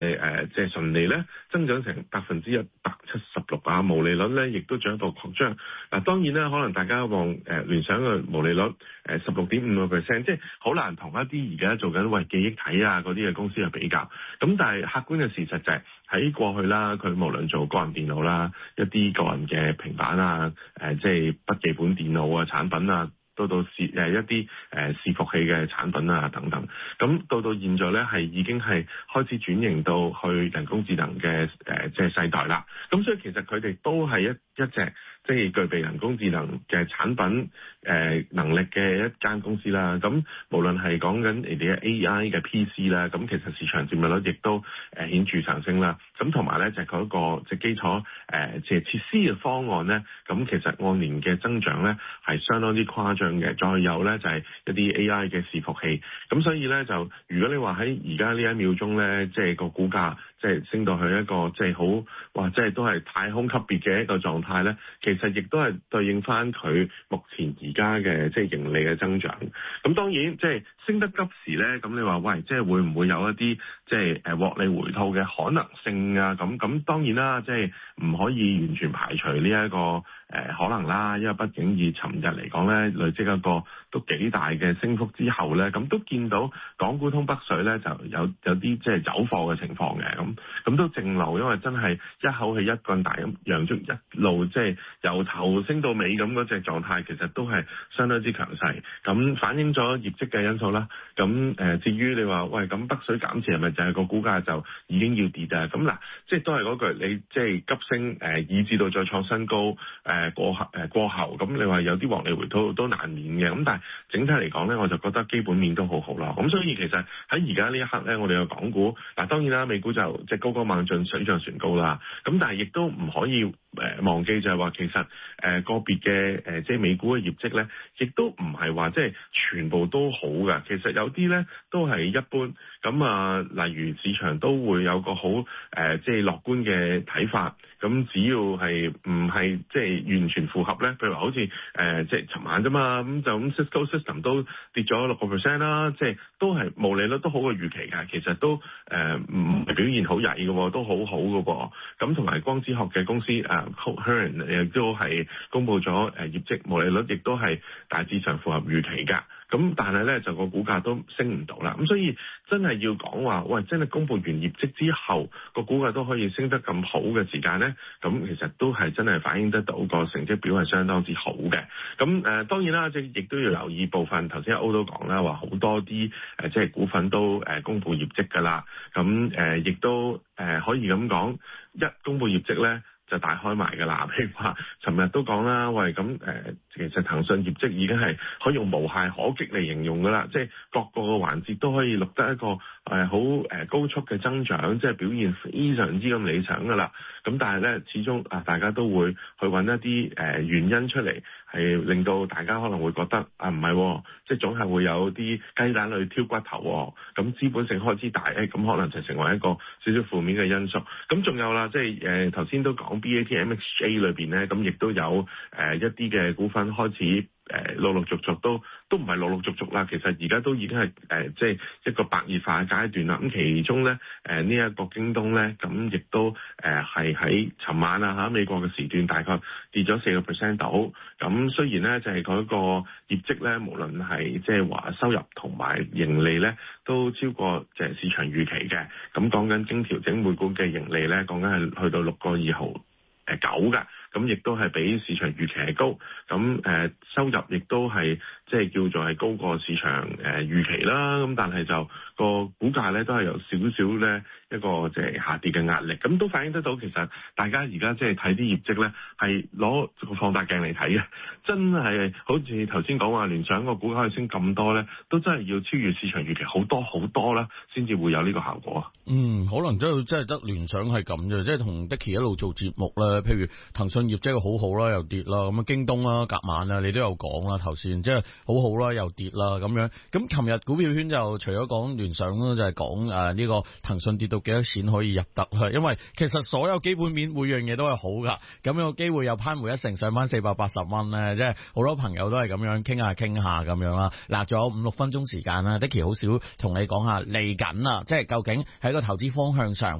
即係順利咧，增長成176%啊，毛利率咧亦都進一步擴張。嗱，當然啦，可能大家望聯想嘅毛利率16.5%，即係好難同一啲而家做緊記憶體啊嗰啲嘅公司去比較。咁但係客觀嘅事實就係喺過去啦，佢無論做個人電腦啦、一啲個人嘅平板啊、即係筆記本電腦啊產品啊。到一啲伺服器嘅產品啊等等，咁到現在咧係已經係開始轉型到去人工智能嘅即係世代啦。咁所以其實佢哋都係一隻即係具備人工智能嘅產品能力嘅一間公司啦。咁無論係講緊你哋嘅 AI 嘅 PC 啦，咁其實市場佔有率亦都顯著上升啦。咁同埋咧就係嗰個即係基礎即係設施嘅方案咧，咁其實按年嘅增長咧係相當之誇張嘅。再有咧就係一啲 AI 嘅伺服器。咁所以咧就如果你話喺而家呢一秒鐘咧，即係個股價即係升到去一個即係好哇，即係都係太空級別嘅一個狀態咧，其實亦都係對應翻佢目前而家嘅即係盈利嘅增長。咁當然即係升得急時咧，咁你話喂，即係會唔會有一啲即係獲利回吐嘅可能性啊？咁當然啦，即係唔可以完全排除呢一個可能啦，因為畢竟以尋日嚟講咧，累積一個都幾大嘅升幅之後咧，咁都見到港股通北水咧就有啲即係走貨嘅情況嘅，咁都正路，因為真係一口氣一棍大咁陽燭一路即係由頭升到尾咁嗰隻狀態，其實都係相當之強勢，咁反映咗業績嘅因素啦。咁至於你話喂，咁北水減持係咪就係個股價就已經要跌啊？咁嗱，即係都係嗰句，你即係急升以至到再創新高過後，咁你話有啲獲利回吐都難免嘅。咁但係整體嚟講咧，我就覺得基本面都好好啦。咁所以其實喺而家呢一刻咧，我哋嘅港股嗱，當然啦，美股就即係高歌猛進，水漲船高啦。咁但係亦都唔可以忘記就係話，其實個別嘅即係美股嘅業績咧，亦都唔係話即係全部都好㗎。其實有啲咧都係一般。咁啊，例如市場都會有個好即係樂觀嘅睇法。咁只要係唔係即係完全符合咧，譬如話好似即係尋晚啫嘛，咁就咁 Cisco System 都跌咗6% 啦，即係都係毛利率都好過預期㗎，其實都唔係表現好曳嘅喎，都好好嘅噃。咁同埋光之學嘅公司Coherent 亦都係公布咗業績，毛利率亦都係大致上符合預期㗎。咁但係咧就個股價都升唔到啦，咁所以真係要講話，喂，真係公布完業績之後個股價都可以升得咁好嘅時間咧，咁其實都係真係反映得到個成績表係相當之好嘅。咁當然啦，即係亦都要留意部分，頭先阿歐都講啦，話好多啲即係股份都公布業績㗎啦，咁亦都可以咁講，一公布業績咧就大開埋㗎啦。譬如話，尋日都講啦，喂，咁其實騰訊業績已經係可以用無懈可擊嚟形容㗎啦，即係各個嘅環節都可以錄得一個好高速嘅增長，即係表現非常之咁理想㗎啦。咁但係咧，始終大家都會去揾一啲原因出嚟，係令到大家可能會覺得唔係，即係總係會有啲雞蛋裏挑骨頭，咁資本性開支大，咁可能就成為一個少少負面嘅因素。咁仲有啦，即係頭先都講 BATMXJ 裏邊咧，咁亦都有一啲嘅股份開始陸陸續續都唔係陸陸續續啦，其實而家都已經係即係一個白熱化嘅階段啦。咁其中咧呢一個京東咧，咁亦都係喺尋晚啊美國嘅時段大概跌咗4% 到。咁雖然咧就係嗰個業績咧，無論係即係話收入同埋盈利咧，都超過即係市場預期嘅。咁講緊經調整每股嘅盈利咧，講緊係去到6.2毫9㗎。咁亦都係比市場預期係高，咁收入亦都係即係叫做係高過市場預期啦。咁但係就個股價咧都係有少少咧一個即係下跌嘅壓力。咁都反映得到其實大家而家即係睇啲業績咧係攞個放大鏡嚟睇嘅，真係好似頭先講話聯想個股價可以升咁多咧，都真係要超越市場預期好多好多啦，先至會有呢個效果。 可能真係得聯想係咁啫，即係同 Dicky 一路做節目啦，譬如騰訊業績好好啦，又跌啦，咁京東啦、隔晚啦，你都有講啦，頭先即係好好啦，又跌啦咁樣。咁琴日股票圈就除咗講聯想啦，就係講呢個騰訊跌到幾多錢可以入得啦，因為其實所有基本面每樣嘢都係好噶，咁有機會又攀回一成上翻480蚊咧，即係好多朋友都係咁樣傾下咁樣啦。嗱，仲有5-6分鐘時間啦，Dicky 好少同你講下嚟緊啊，即係究竟喺個投資方向上